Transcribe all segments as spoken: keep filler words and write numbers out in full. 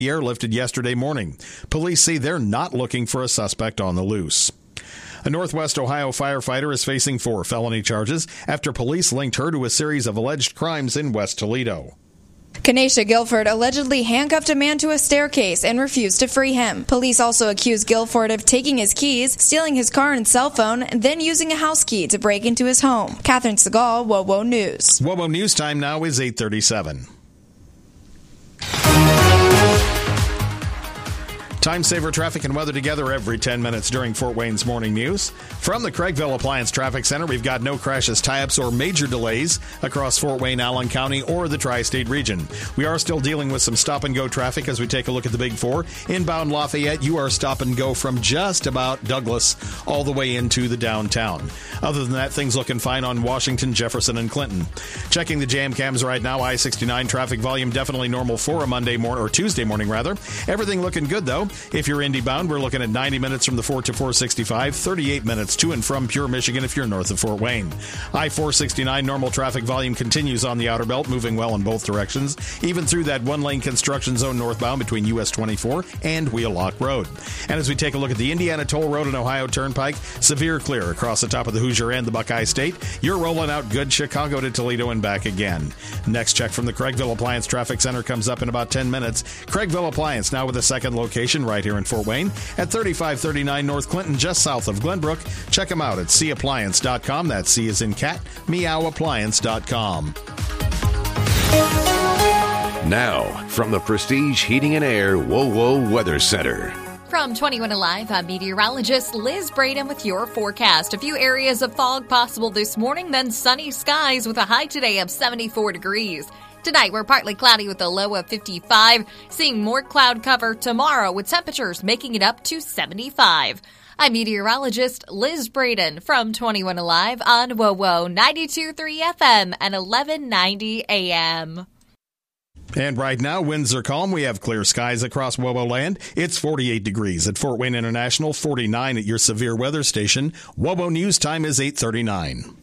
airlifted yesterday morning. Police say they're not looking for a suspect on the loose. A Northwest Ohio firefighter is facing four felony charges after police linked her to a series of alleged crimes in West Toledo. Kenesha Guilford allegedly handcuffed a man to a staircase and refused to free him. Police also accused Guilford of taking his keys, stealing his car and cell phone, and then using a house key to break into his home. Catherine Segal, WOWO News. WOWO News time now is eight thirty-seven. Time saver traffic and weather together every ten minutes during Fort Wayne's Morning News. From the Craigville Appliance Traffic Center, we've got no crashes, tie-ups, or major delays across Fort Wayne, Allen County, or the Tri-State region. We are still dealing with some stop-and-go traffic as we take a look at the Big Four. Inbound Lafayette, you are stop-and-go from just about Douglas all the way into the downtown. Other than that, things looking fine on Washington, Jefferson, and Clinton. Checking the jam cams right now, I sixty-nine traffic volume definitely normal for a Monday morning, or Tuesday morning, rather. Everything looking good, though. If you're Indy bound, we're looking at ninety minutes from the four to four sixty-five, thirty-eight minutes to and from Pure, Michigan if you're north of Fort Wayne. I four sixty-nine normal traffic volume continues on the outer belt, moving well in both directions, even through that one-lane construction zone northbound between U S twenty-four and Wheelock Road. And as we take a look at the Indiana Toll Road and Ohio Turnpike, severe clear across the top of the Hoosier and the Buckeye State. You're rolling out good Chicago to Toledo and back again. Next check from the Craigville Appliance Traffic Center comes up in about ten minutes. Craigville Appliance now with a second location right here in Fort Wayne at thirty-five thirty-nine North Clinton, just south of Glenbrook. Check them out at c appliance dot com. That's C as in cat, meow appliance dot com. Now, from the Prestige Heating and Air WOWO Weather Center. From twenty-one Alive, I'm meteorologist Liz Braden with your forecast. A few areas of fog possible this morning, then sunny skies with a high today of seventy-four degrees. Tonight, we're partly cloudy with a low of fifty-five, seeing more cloud cover tomorrow with temperatures making it up to seventy-five. I'm meteorologist Liz Braden from twenty-one Alive on WOWO ninety-two point three F M and eleven ninety A M. And right now, winds are calm. We have clear skies across WOWO land. It's forty-eight degrees at Fort Wayne International, forty-nine at your severe weather station. WOWO News time is eight thirty-nine.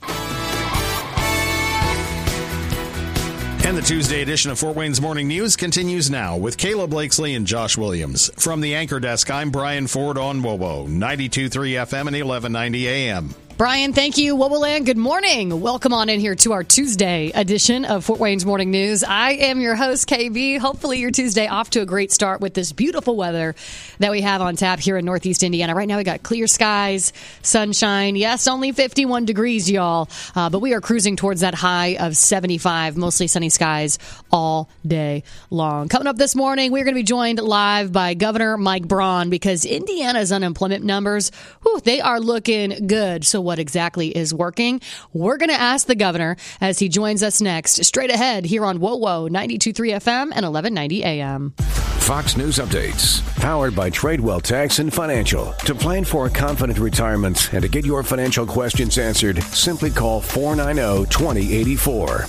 And the Tuesday edition of Fort Wayne's Morning News continues now with Kayla Blakesley and Josh Williams. From the Anchor Desk, I'm Brian Ford on WOWO, ninety-two point three F M and eleven ninety A M. Brian, thank you. WOWOland, good morning. Welcome on in here to our Tuesday edition of Fort Wayne's Morning News. I am your host, K B. Hopefully your Tuesday off to a great start with this beautiful weather that we have on tap here in Northeast Indiana. Right now we got clear skies, sunshine. Yes, only fifty-one degrees, y'all. Uh, but we are cruising towards that high of seventy-five, mostly sunny skies all day long. Coming up this morning, we're going to be joined live by Governor Mike Braun because Indiana's unemployment numbers, whew, they are looking good. So what exactly is working? We're going to ask the governor as he joins us next, straight ahead here on WOWO ninety-two point three F M and eleven ninety A M. Fox News Updates, powered by Tradewell Tax and Financial. To plan for a confident retirement and to get your financial questions answered, simply call four nine zero, two zero eight four.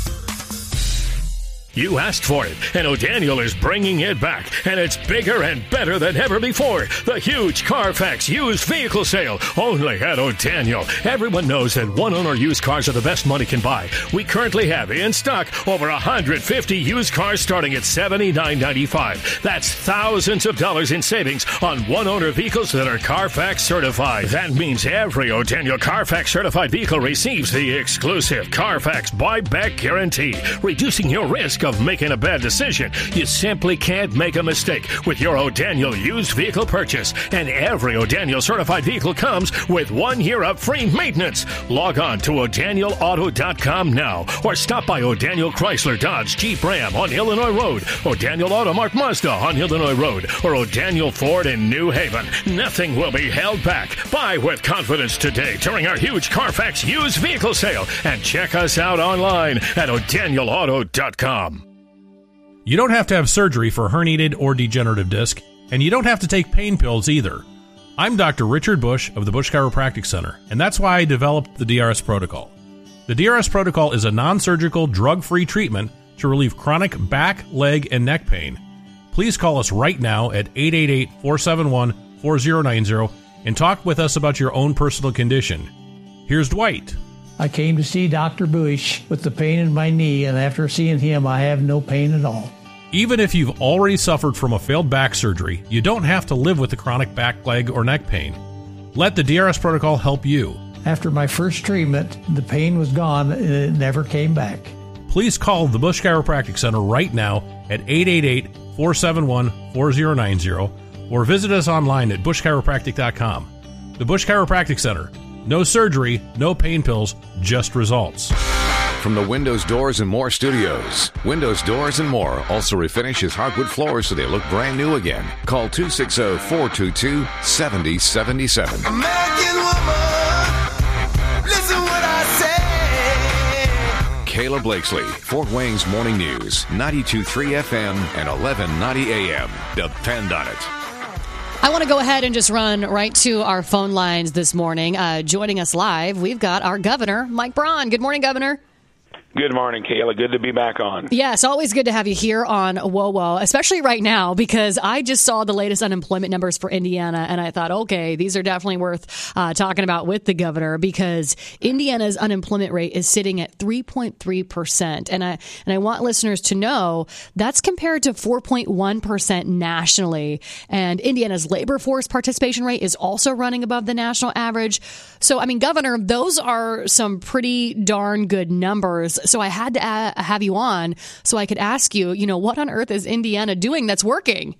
You asked for it, and O'Daniel is bringing it back, and it's bigger and better than ever before. The huge Carfax used vehicle sale, only at O'Daniel. Everyone knows that one-owner used cars are the best money can buy. We currently have in stock over one hundred fifty used cars starting at seventy-nine ninety-five. That's thousands of dollars in savings on one-owner vehicles that are Carfax certified. That means every O'Daniel Carfax certified vehicle receives the exclusive Carfax buyback guarantee, reducing your risk of making a bad decision. You simply can't make a mistake with your O'Daniel used vehicle purchase. And every O'Daniel certified vehicle comes with one year of free maintenance. Log on to O'Daniel Auto dot com now or stop by O'Daniel Chrysler Dodge Jeep Ram on Illinois Road, O'Daniel Auto Mart Mazda on Illinois Road, or O'Daniel Ford in New Haven. Nothing will be held back. Buy with confidence today during our huge Carfax used vehicle sale and check us out online at O'Daniel Auto dot com. You don't have to have surgery for herniated or degenerative disc, and you don't have to take pain pills either. I'm Doctor Richard Bush of the Bush Chiropractic Center, and that's why I developed the D R S Protocol. The D R S Protocol is a non-surgical, drug-free treatment to relieve chronic back, leg, and neck pain. Please call us right now at eight eight eight, four seven one, four zero nine zero and talk with us about your own personal condition. Here's Dwight. I came to see Doctor Bush with the pain in my knee, and after seeing him, I have no pain at all. Even if you've already suffered from a failed back surgery, you don't have to live with the chronic back, leg, or neck pain. Let the D R S protocol help you. After my first treatment, the pain was gone and it never came back. Please call the Bush Chiropractic Center right now at eight eight eight, four seven one, four zero nine zero or visit us online at bush chiropractic dot com. The Bush Chiropractic Center. No surgery, no pain pills, just results. From the Windows, Doors, and More studios, Windows, Doors, and More also refinishes hardwood floors so they look brand new again. Call two six zero, four two two, seven zero seven seven. American woman, listen what I say. Kayla Blakesley, Fort Wayne's Morning News, ninety-two point three F M and eleven ninety A M. Depend on it. I want to go ahead and just run right to our phone lines this morning. Uh, joining us live, we've got our governor, Mike Braun. Good morning, Governor. Good morning, Kayla. Good to be back on. Yes, always good to have you here on Whoa Whoa, especially right now because I just saw the latest unemployment numbers for Indiana and I thought, okay, these are definitely worth uh, talking about with the governor because Indiana's unemployment rate is sitting at three point three percent. And I and I want listeners to know that's compared to four point one percent nationally. And Indiana's labor force participation rate is also running above the national average. So, I mean, Governor, those are some pretty darn good numbers. So I had to uh, have you on so I could ask you, you know, what on earth is Indiana doing that's working?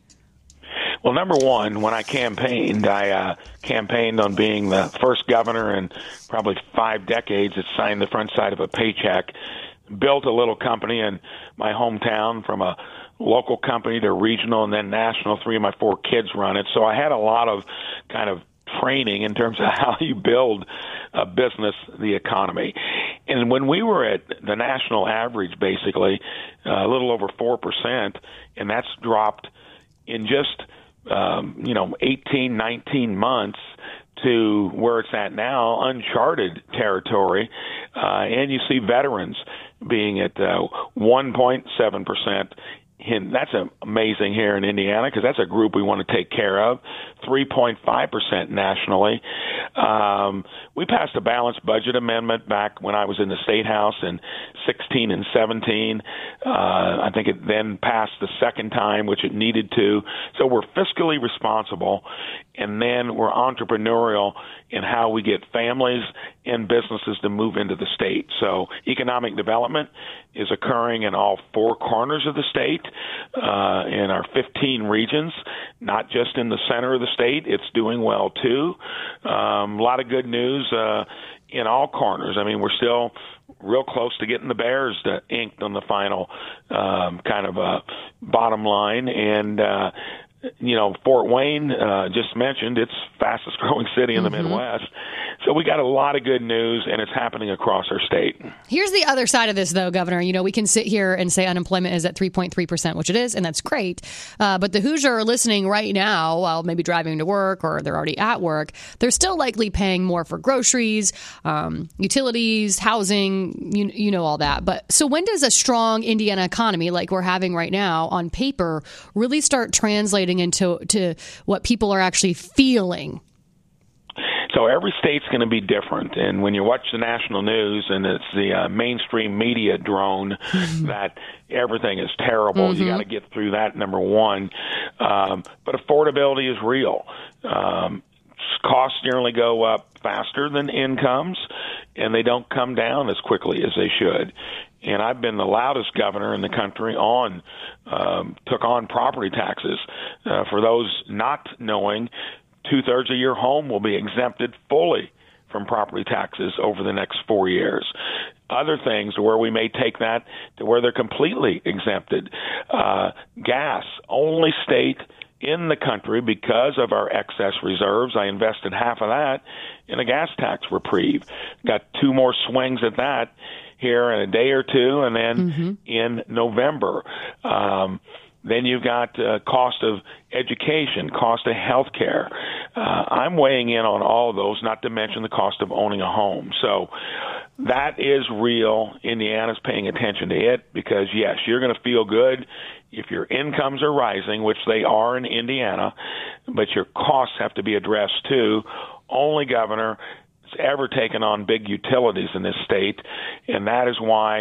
Well, number one, when I campaigned, I uh, campaigned on being the first governor in probably five decades that signed the front side of a paycheck, built a little company in my hometown from a local company to regional and then national. Three of my four kids run it. So I had a lot of kind of training in terms of how you build a business, the economy. And when we were at the national average, basically, uh, a little over four percent, and that's dropped in just, um, you know, eighteen, nineteen months to where it's at now, uncharted territory. Uh, and you see veterans being at uh, one point seven percent. And that's amazing here in Indiana because that's a group we want to take care of, three point five percent nationally. Um, we passed a balanced budget amendment back when I was in the State House in sixteen and seventeen. Uh, I think it then passed the second time, which it needed to. So we're fiscally responsible, and then we're entrepreneurial in how we get families and businesses to move into the state. So economic development is occurring in all four corners of the state, uh, in our fifteen regions, not just in the center of the state. It's doing well, too. Um, a lot of good news uh, in all corners. I mean, we're still real close to getting the Bears to inked on the final um, kind of uh, bottom line. And, uh, you know, Fort Wayne, uh, just mentioned, it's fastest growing city in the mm-hmm. Midwest. So we got a lot of good news, and it's happening across our state. Here's the other side of this, though, Governor. You know, we can sit here and say unemployment is at three point three percent, which it is, and that's great. Uh, but the Hoosier are listening right now while maybe driving to work or they're already at work. They're still likely paying more for groceries, um, utilities, housing, you, you know, all that. But so when does a strong Indiana economy like we're having right now on paper really start translating into to what people are actually feeling? So every state's going to be different, and when you watch the national news and it's the uh, mainstream media drone mm-hmm. that everything is terrible, mm-hmm. you got to get through that, number one. Um, but affordability is real. Um, costs generally go up faster than incomes, and they don't come down as quickly as they should. And I've been the loudest governor in the country on, um, took on property taxes. Uh, for those not knowing, two-thirds of your home will be exempted fully from property taxes over the next four years. Other things where we may take that to where they're completely exempted. Uh, gas, only state in the country because of our excess reserves. I invested half of that in a gas tax reprieve. Got two more swings at that here in a day or two, and then mm-hmm. in November. Um, Then you've got uh, cost of education, cost of health care. Uh, I'm weighing in on all of those, not to mention the cost of owning a home. So that is real. Indiana's paying attention to it because, yes, you're going to feel good if your incomes are rising, which they are in Indiana, but your costs have to be addressed too. Only governor has ever taken on big utilities in this state, and that is why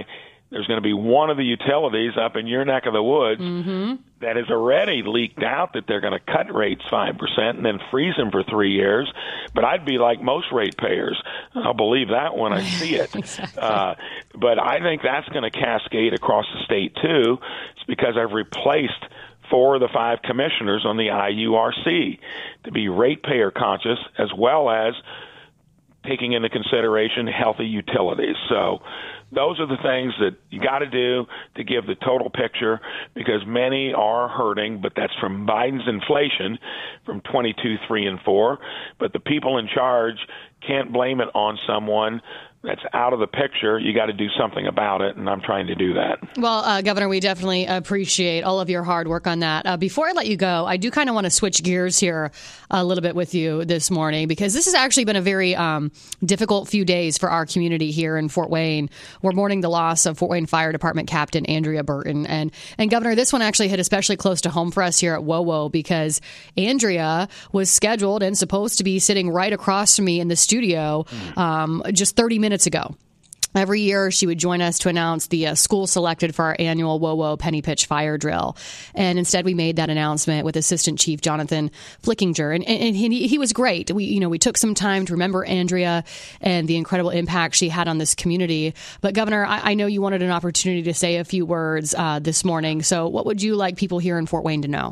there's going to be one of the utilities up in your neck of the woods mm-hmm. that has already leaked out that they're going to cut rates five percent and then freeze them for three years. But I'd be like most ratepayers. I'll believe that when I see it. exactly. uh, but I think that's going to cascade across the state, too. It's because I've replaced four of the five commissioners on the I U R C to be ratepayer conscious as well as taking into consideration healthy utilities. So those are the things that you got to do to give the total picture, because many are hurting, but that's from Biden's inflation from twenty-two, three, and four. But the people in charge can't blame it on someone that's out of the picture. You got to do something about it, and I'm trying to do that. Well, uh, Governor, we definitely appreciate all of your hard work on that. Uh, before I let you go, I do kind of want to switch gears here a little bit with you this morning, because this has actually been a very um, difficult few days for our community here in Fort Wayne. We're mourning the loss of Fort Wayne Fire Department Captain Andrea Burton. And, and Governor, this one actually hit especially close to home for us here at WOWO, because Andrea was scheduled and supposed to be sitting right across from me in the studio um, just thirty minutes ago. Every year, she would join us to announce the uh, school selected for our annual WOWO Penny Pitch Fire Drill. And instead, we made that announcement with Assistant Chief Jonathan Flickinger. And, and, and he, he was great. We, you know, we took some time to remember Andrea and the incredible impact she had on this community. But Governor, I, I know you wanted an opportunity to say a few words uh, this morning. So what would you like people here in Fort Wayne to know?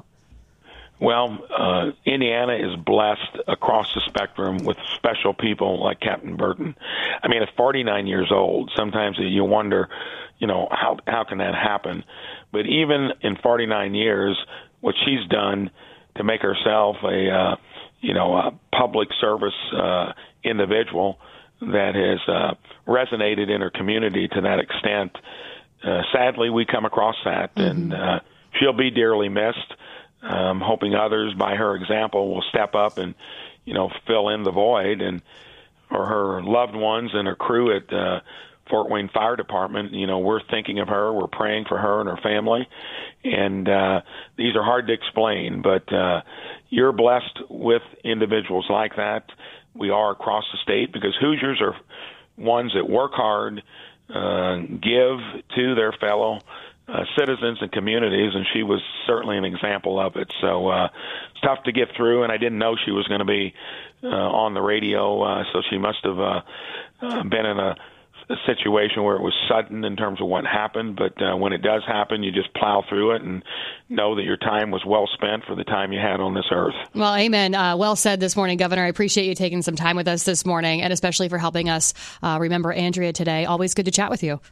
Well, uh, Indiana is blessed across the spectrum with special people like Captain Burton. I mean, at forty-nine years old, sometimes you wonder, you know, how how can that happen? But even in forty-nine years, what she's done to make herself a, uh, you know, a public service uh, individual that has uh, resonated in her community to that extent, uh, sadly, we come across that, mm-hmm. and uh, she'll be dearly missed. Um, hoping others, by her example, will step up and, you know, fill in the void. And for her loved ones and her crew at uh, Fort Wayne Fire Department, you know, we're thinking of her. We're praying for her and her family. And uh, these are hard to explain, but uh, you're blessed with individuals like that. We are across the state, because Hoosiers are ones that work hard, uh, give to their fellow Uh, citizens and communities, and she was certainly an example of it. So uh, it's tough to get through, and I didn't know she was going to be uh, on the radio, uh, so she must have uh, uh, been in a, a situation where it was sudden in terms of what happened. But uh, when it does happen, you just plow through it and know that your time was well spent for the time you had on this earth. Well, amen. Uh, well said this morning, Governor. I appreciate you taking some time with us this morning, and especially for helping us uh, remember Andrea today. Always good to chat with you.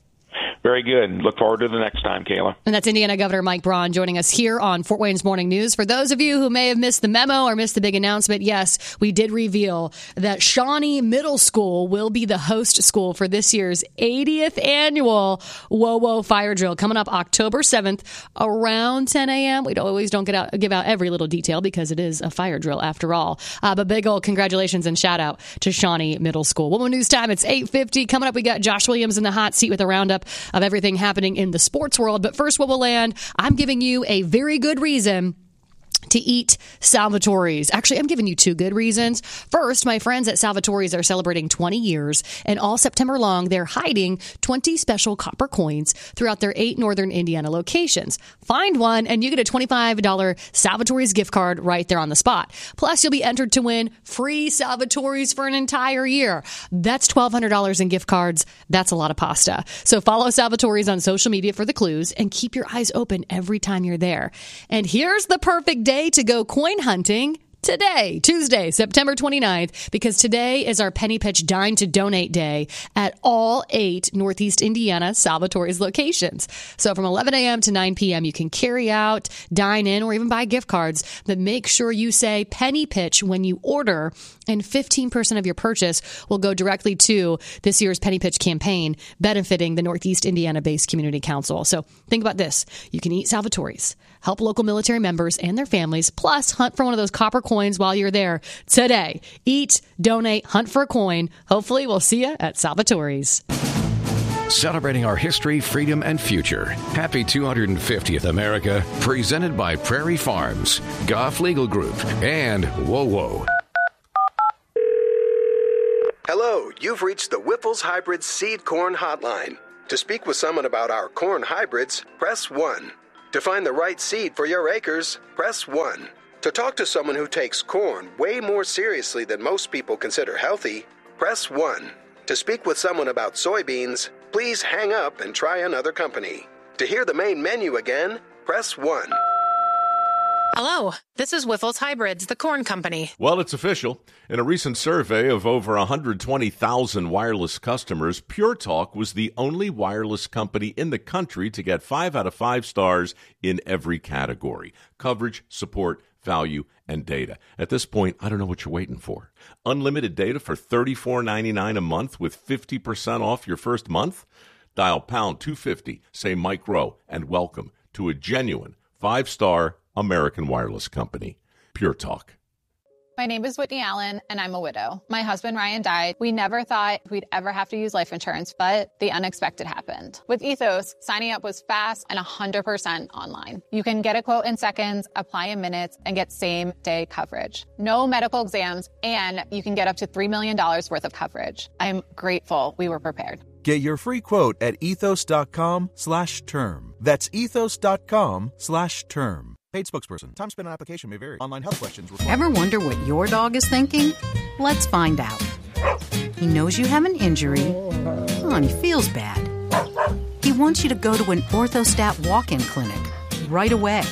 Very good. Look forward to the next time, Kayla. And that's Indiana Governor Mike Braun joining us here on Fort Wayne's Morning News. For those of you who may have missed the memo or missed the big announcement, yes, we did reveal that Shawnee Middle School will be the host school for this year's eightieth annual WOWO Fire Drill, coming up October seventh around ten a.m. We always don't get out, give out every little detail, because it is a fire drill after all. Uh, but big old congratulations and shout out to Shawnee Middle School. WOWO News time. It's eight fifty. Coming up, we got Josh Williams in the hot seat with a roundup of everything happening in the sports world. But first, what will land? I'm giving you a very good reason to eat Salvatore's. Actually, I'm giving you two good reasons. First, my friends at Salvatore's are celebrating twenty years, and all September long, they're hiding twenty special copper coins throughout their eight northern Indiana locations. Find one, and you get a twenty-five dollars Salvatore's gift card right there on the spot. Plus, you'll be entered to win free Salvatore's for an entire year. That's twelve hundred dollars in gift cards. That's a lot of pasta. So follow Salvatore's on social media for the clues, and keep your eyes open every time you're there. And here's the perfect day to go coin hunting. Today, Tuesday, September twenty-ninth, because today is our Penny Pitch Dine to Donate Day at all eight Northeast Indiana Salvatore's locations. So from eleven a.m. to nine p.m., you can carry out, dine in, or even buy gift cards. But make sure you say Penny Pitch when you order, and fifteen percent of your purchase will go directly to this year's Penny Pitch campaign, benefiting the Northeast Indiana-based Community Council. So think about this. You can eat Salvatore's, help local military members and their families, plus hunt for one of those copper coins while you're there today. Eat, donate, hunt for a coin. Hopefully, we'll see you at Salvatore's. Celebrating our history, freedom, and future. Happy two hundred fiftieth America, presented by Prairie Farms, Goff Legal Group, and WOWO. Hello, you've reached the Whipple's Hybrid Seed Corn Hotline. To speak with someone about our corn hybrids, press one. To find the right seed for your acres, press one. To talk to someone who takes corn way more seriously than most people consider healthy, press one. To speak with someone about soybeans, please hang up and try another company. To hear the main menu again, press one. Hello, this is Wiffles Hybrids, the corn company. Well, it's official. In a recent survey of over one hundred twenty thousand wireless customers, Pure Talk was the only wireless company in the country to get five out of five stars in every category: coverage, support, value, and data. At this point, I don't know what you're waiting for. Unlimited data for thirty-four ninety-nine a month with fifty percent off your first month? Dial pound two fifty, say Mike Rowe, and welcome to a genuine five-star American wireless company. Pure Talk. My name is Whitney Allen, and I'm a widow. My husband, Ryan, died. We never thought we'd ever have to use life insurance, but the unexpected happened. With Ethos, signing up was fast and one hundred percent online. You can get a quote in seconds, apply in minutes, and get same-day coverage. No medical exams, and you can get up to three million dollars worth of coverage. I'm grateful we were prepared. Get your free quote at ethos.com slash term. That's ethos.com slash term. Paid spokesperson. Time spent on application may vary. Online health questions required. Ever wonder what your dog is thinking? Let's find out. He knows you have an injury. Oh, and he feels bad. He wants you to go to an Orthostat walk-in clinic right away.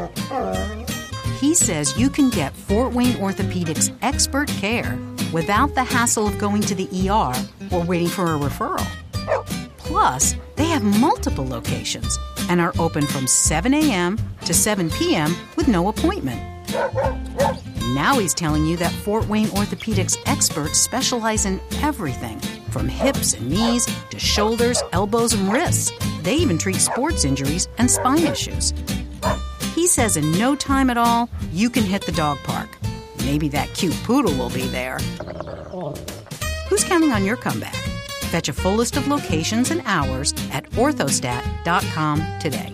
He says you can get Fort Wayne Orthopedics expert care without the hassle of going to the E R or waiting for a referral. Plus, they have multiple locations and are open from seven a.m. to seven p.m. with no appointment. Now he's telling you that Fort Wayne Orthopedics experts specialize in everything from hips and knees to shoulders, elbows, and wrists. They even treat sports injuries and spine issues. He says in no time at all, you can hit the dog park. Maybe that cute poodle will be there. Who's counting on your comeback? Fetch a full list of locations and hours at orthostat dot com today.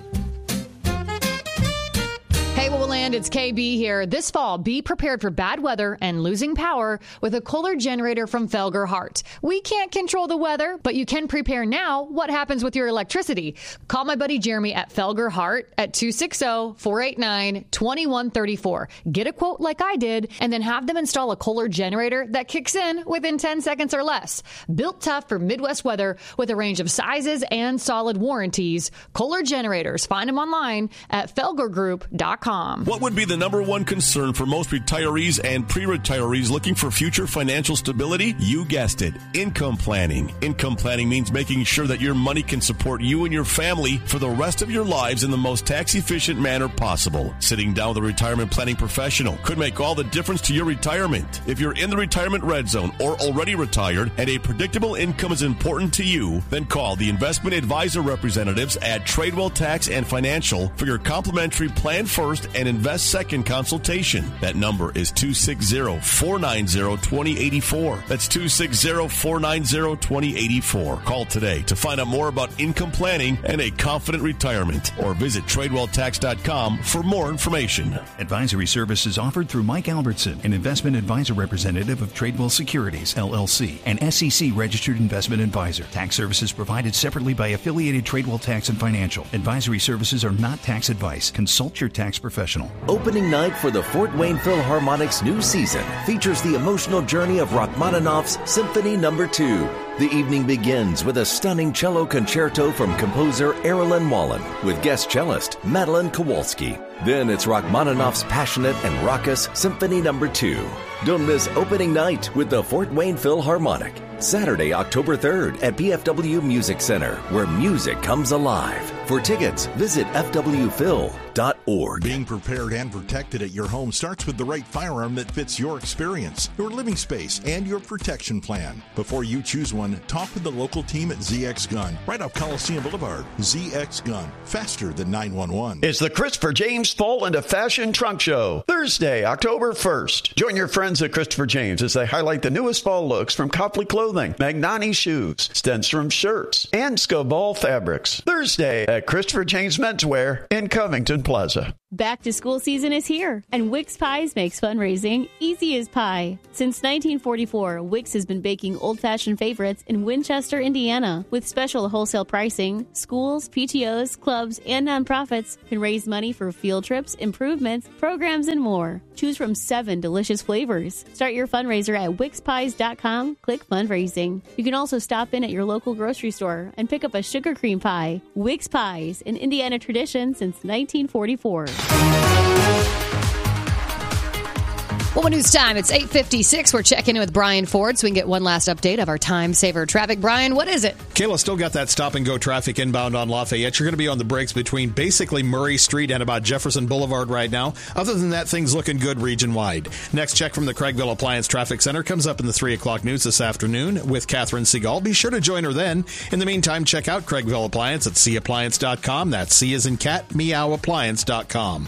Hey, what will land? It's K B here. This fall, be prepared for bad weather and losing power with a Kohler generator from Felger Hart. We can't control the weather, but you can prepare now. What happens with your electricity? Call my buddy Jeremy at Felger Hart at two six zero, four eight nine, two one three four. Get a quote like I did, and then have them install a Kohler generator that kicks in within ten seconds or less. Built tough for Midwest weather with a range of sizes and solid warranties. Kohler generators. Find them online at felger group dot com. What would be the number one concern for most retirees and pre-retirees looking for future financial stability? You guessed it, income planning. Income planning means making sure that your money can support you and your family for the rest of your lives in the most tax-efficient manner possible. Sitting down with a retirement planning professional could make all the difference to your retirement. If you're in the retirement red zone or already retired and a predictable income is important to you, then call the investment advisor representatives at Tradewell Tax and Financial for your complimentary Plan First and Invest Second consultation. That number is two six zero, four nine zero, two zero eight four. That's two six zero, four nine zero, two zero eight four. Call today to find out more about income planning and a confident retirement, or visit tradewell tax dot com for more information. Advisory services offered through Mike Albertson, an investment advisor representative of Tradewell Securities, L L C, an S E C registered investment advisor. Tax services provided separately by affiliated Tradewell Tax and Financial. Advisory services are not tax advice. Consult your tax professional. Opening night for the Fort Wayne Philharmonic's new season features the emotional journey of Rachmaninoff's Symphony Number two. The evening begins with a stunning cello concerto from composer Erilyn Wallen with guest cellist Madeline Kowalski. Then it's Rachmaninoff's passionate and raucous Symphony Number two. Don't miss opening night with the Fort Wayne Philharmonic. Saturday, October third at P F W Music Center, where music comes alive. For tickets, visit f w phil dot org. Being prepared and protected at your home starts with the right firearm that fits your experience, your living space, and your protection plan. Before you choose one, talk with the local team at Z X Gun, right off Coliseum Boulevard. Z X Gun, faster than nine one one. It's the Christopher James Fall into Fashion Trunk Show, Thursday, October first. Join your friends at Christopher James as they highlight the newest fall looks from Copley Clothing, Magnani Shoes, Stenstrom Shirts, and Scoball Fabrics. Thursday at Christopher James Menswear in Covington Plaza. Back to school season is here, and Wix Pies makes fundraising easy as pie. Since nineteen forty-four, Wix has been baking old-fashioned favorites in Winchester, Indiana. With special wholesale pricing, schools, P T Os, clubs, and nonprofits can raise money for field trips, improvements, programs, and more. Choose from seven delicious flavors. Start your fundraiser at wix pies dot com. Click fundraising. You can also stop in at your local grocery store and pick up a sugar cream pie. Wix Pies, an Indiana tradition since nineteen forty-four. Well, news time. It's eight fifty-six. We're checking in with Brian Ford so we can get one last update of our time saver traffic. Brian, what is it? Kayla, still got that stop-and-go traffic inbound on Lafayette. You're going to be on the brakes between basically Murray Street and about Jefferson Boulevard right now. Other than that, things looking good region-wide. Next check from the Craigville Appliance Traffic Center comes up in the three o'clock news this afternoon with Catherine Seagal. Be sure to join her then. In the meantime, check out Craigville Appliance at c appliance dot com. That's C as in cat, meow appliance dot com.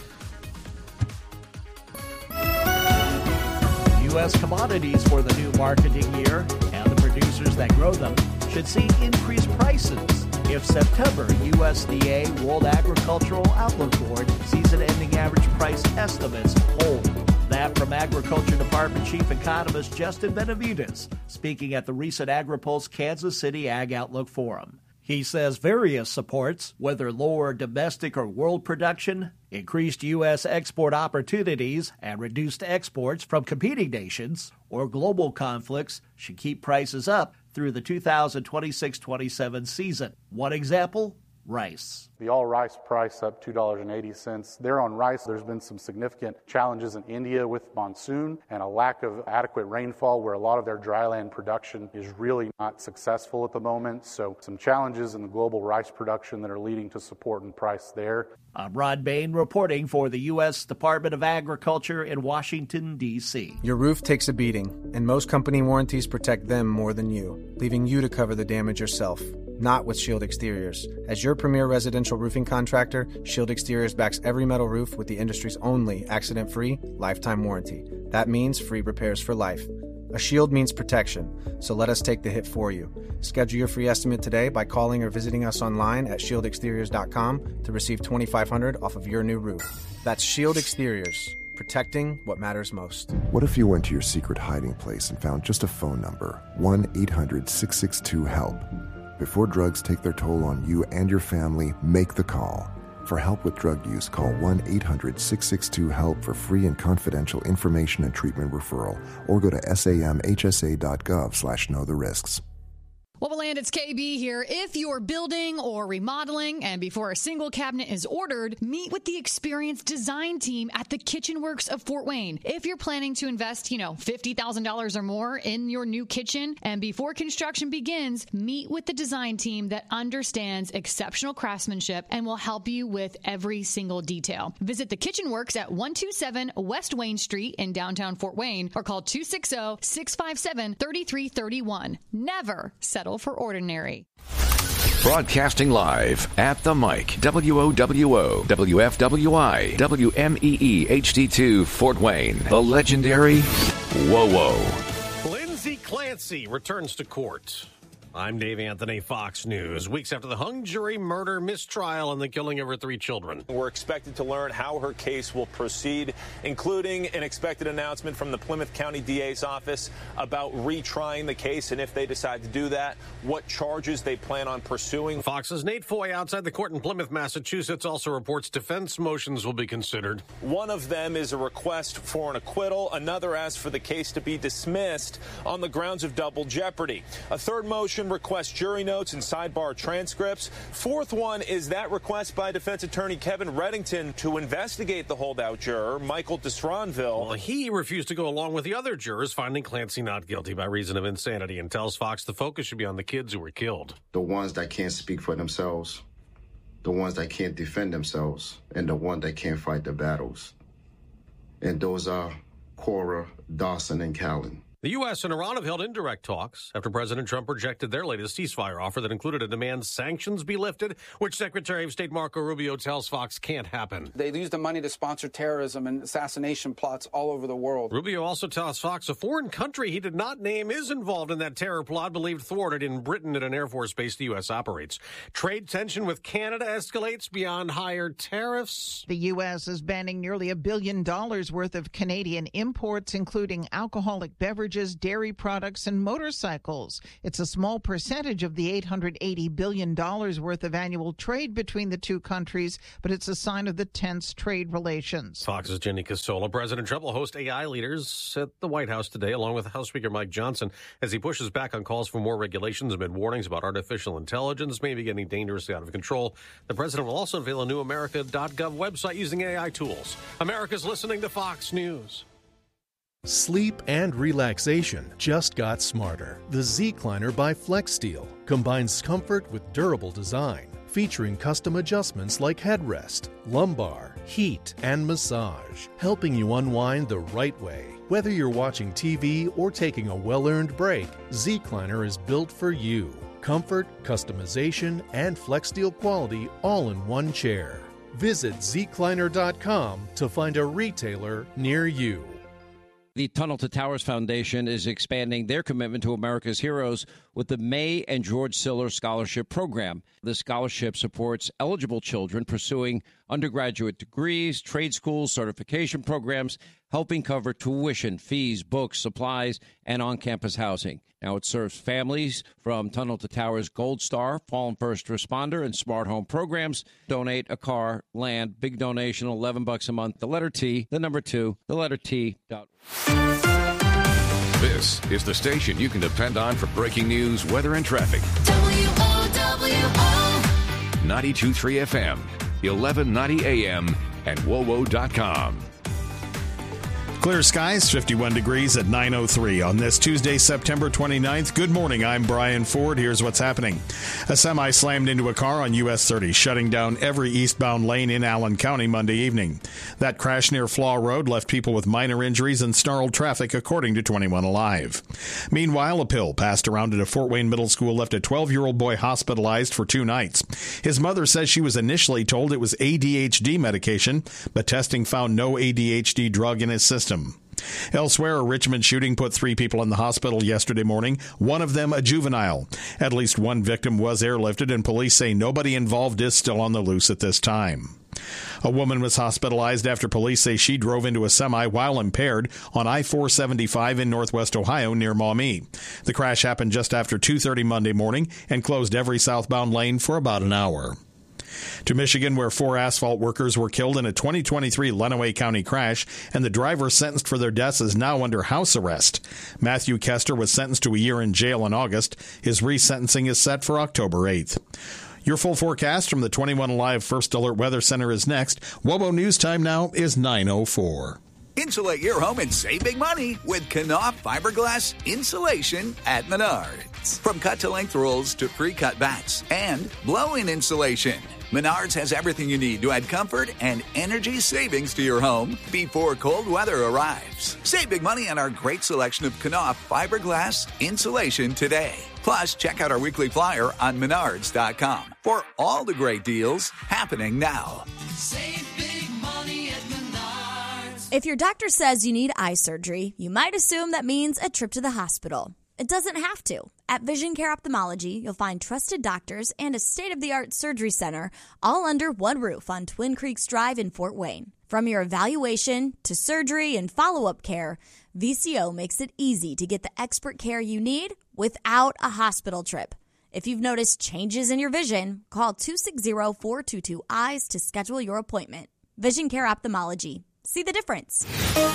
U S commodities for the new marketing year and the producers that grow them should see increased prices if September U S D A World Agricultural Outlook Board season-ending average price estimates hold. That from Agriculture Department Chief Economist Justin Benavides, speaking at the recent AgriPulse Kansas City Ag Outlook Forum. He says various supports, whether lower domestic or world production, increased U S export opportunities, and reduced exports from competing nations or global conflicts should keep prices up through the two thousand twenty-six twenty-seven season. One example, rice. The all rice price up two dollars and eighty cents. There on rice, there's been some significant challenges in India with monsoon and a lack of adequate rainfall where a lot of their dryland production is really not successful at the moment. So some challenges in the global rice production that are leading to support and price there. I'm Rod Bain reporting for the U S Department of Agriculture in Washington, D C Your roof takes a beating, and most company warranties protect them more than you, leaving you to cover the damage yourself. Not with Shield Exteriors. As your premier residential roofing contractor, Shield Exteriors backs every metal roof with the industry's only accident-free lifetime warranty. That means free repairs for life. A shield means protection, so let us take the hit for you. Schedule your free estimate today by calling or visiting us online at shield exteriors dot com to receive twenty-five hundred dollars off of your new roof. That's Shield Exteriors, protecting what matters most. What if you went to your secret hiding place and found just a phone number, one eight hundred six six two HELP? Before drugs take their toll on you and your family, make the call. For help with drug use, call one eight hundred six six two HELP for free and confidential information and treatment referral, or go to samhsa dot gov slash know the risks. Well, Land, it's K B here. If you're building or remodeling and before a single cabinet is ordered, meet with the experienced design team at the Kitchen Works of Fort Wayne. If you're planning to invest, you know, fifty thousand dollars or more in your new kitchen, and before construction begins, meet with the design team that understands exceptional craftsmanship and will help you with every single detail. Visit the Kitchen Works at one two seven West Wayne Street in downtown Fort Wayne or call two six zero, six five seven, three three three one. Never settle for ordinary. Broadcasting live at the mic, W O W O, W F W I, W M E E H D two Fort Wayne, the legendary Whoa-Whoa. Lindsay Clancy returns to court. I'm Dave Anthony, Fox News. Weeks after the hung jury murder mistrial and the killing of her three children. We're expected to learn how her case will proceed, including an expected announcement from the Plymouth County D A's office about retrying the case, and if they decide to do that, what charges they plan on pursuing. Fox's Nate Foy outside the court in Plymouth, Massachusetts, also reports defense motions will be considered. One of them is a request for an acquittal. Another asks for the case to be dismissed on the grounds of double jeopardy. A third motion requests jury notes and sidebar transcripts. Fourth one is that request by defense attorney Kevin Reddington to investigate the holdout juror, Michael Desronville. Well, he refused to go along with the other jurors, finding Clancy not guilty by reason of insanity, and tells Fox the focus should be on the kids who were killed. The ones that can't speak for themselves, the ones that can't defend themselves, and the ones that can't fight the battles. And those are Cora, Dawson, and Callan. The U S and Iran have held indirect talks after President Trump rejected their latest ceasefire offer that included a demand sanctions be lifted, which Secretary of State Marco Rubio tells Fox can't happen. They use the money to sponsor terrorism and assassination plots all over the world. Rubio also tells Fox a foreign country he did not name is involved in that terror plot believed thwarted in Britain at an Air Force base the U S operates. Trade tension with Canada escalates beyond higher tariffs. The U S is banning nearly a billion dollars worth of Canadian imports, including alcoholic beverages, dairy products, and motorcycles. It's a small percentage of the eight hundred eighty billion dollars worth of annual trade between the two countries, but it's a sign of the tense trade relations. Fox's Jenny Casola. President Trump will host A I leaders at the White House today, along with House Speaker Mike Johnson, as he pushes back on calls for more regulations amid warnings about artificial intelligence may be getting dangerously out of control. The president will also unveil a new America dot gov website using A I tools. America's listening to Fox News. Sleep and relaxation just got smarter. The Zecliner by FlexSteel combines comfort with durable design, featuring custom adjustments like headrest, lumbar, heat, and massage, helping you unwind the right way. Whether you're watching T V or taking a well-earned break, Zecliner is built for you. Comfort, customization, and FlexSteel quality all in one chair. Visit Zecliner dot com to find a retailer near you. The Tunnel to Towers Foundation is expanding their commitment to America's heroes with the May and George Siller Scholarship Program. The scholarship supports eligible children pursuing undergraduate degrees, trade schools, certification programs, helping cover tuition, fees, books, supplies, and on-campus housing. Now it serves families from Tunnel to Towers Gold Star, Fallen First Responder, and Smart Home programs. Donate a car, land, big donation, eleven bucks a month. The letter T, the number two, the letter T. Dot. This is the station you can depend on for breaking news, weather, and traffic. W O W O ninety-two point three F M, eleven ninety A M, and W O W O dot com. Clear skies, fifty-one degrees at nine oh three on this Tuesday, September twenty-ninth. Good morning, I'm Brian Ford. Here's what's happening. A semi slammed into a car on U S thirty, shutting down every eastbound lane in Allen County Monday evening. That crash near Flaw Road left people with minor injuries and snarled traffic, according to twenty-one Alive. Meanwhile, a pill passed around at a Fort Wayne middle school left a twelve-year-old boy hospitalized for two nights. His mother says she was initially told it was A D H D medication, but testing found no A D H D drug in his system. Elsewhere, a Richmond shooting put three people in the hospital yesterday morning, one of them a juvenile. At least one victim was airlifted, and police say nobody involved is still on the loose at this time. A woman was hospitalized after police say she drove into a semi while impaired on I four seventy-five in northwest Ohio near Maumee. The crash happened just after two thirty Monday morning and closed every southbound lane for about an hour. To Michigan, where four asphalt workers were killed in a twenty twenty-three Lenawee County crash, and the driver sentenced for their deaths is now under house arrest. Matthew Kester was sentenced to a year in jail in August. His resentencing is set for October eighth. Your full forecast from the twenty-one Alive First Alert Weather Center is next. W O W O News time now is nine oh four. Insulate your home and save big money with Knauf fiberglass insulation at Menards. From cut-to-length rolls to pre-cut bats and blow-in insulation, Menards has everything you need to add comfort and energy savings to your home before cold weather arrives. Save big money on our great selection of Knauf fiberglass insulation today. Plus, check out our weekly flyer on Menards dot com for all the great deals happening now. Save big money at Menards. If your doctor says you need eye surgery, you might assume that means a trip to the hospital. It doesn't have to. At Vision Care Ophthalmology, you'll find trusted doctors and a state-of-the-art surgery center all under one roof on Twin Creeks Drive in Fort Wayne. From your evaluation to surgery and follow-up care, V C O makes it easy to get the expert care you need without a hospital trip. If you've noticed changes in your vision, call two six zero, four two two, EYES to schedule your appointment. Vision Care Ophthalmology. See the difference.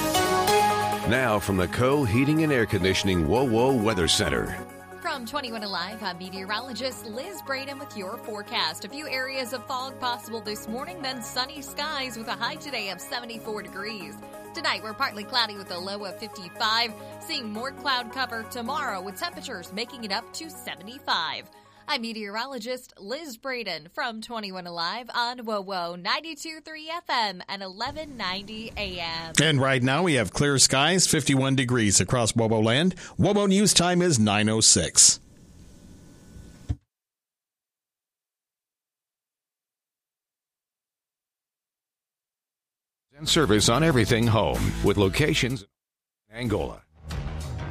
Now from the Co Heating and Air Conditioning W O W O Weather Center. From twenty-one Alive, I'm meteorologist Liz Braden with your forecast. A few areas of fog possible this morning, then sunny skies with a high today of seventy-four degrees. Tonight, we're partly cloudy with a low of fifty-five, seeing more cloud cover tomorrow with temperatures making it up to seventy-five. I'm meteorologist Liz Braden from twenty-one Alive on WOWO ninety-two point three F M and eleven ninety A M. And right now we have clear skies, fifty-one degrees across WOWO land. WOWO news time is nine oh six. And service on everything home with locations in Angola.